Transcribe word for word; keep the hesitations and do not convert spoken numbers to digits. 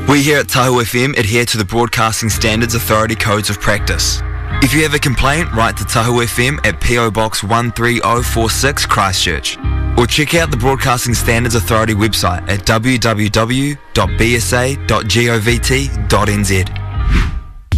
We here at Tahu F M adhere to the Broadcasting Standards Authority Codes of Practice. If you have a complaint, write to Tahu F M at P O Box one three zero four six Christchurch, or check out the Broadcasting Standards Authority website at w w w dot b s a dot govt dot n z.